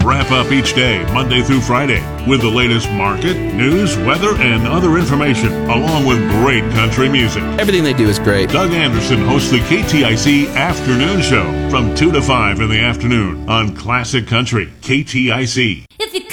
Wrap up each day, Monday through Friday, with the latest market, news, weather, and other information, along with great country music. Everything they do is great. Doug Anderson hosts the KTIC Afternoon Show from 2 to 5 in the afternoon on Classic Country, KTIC. If you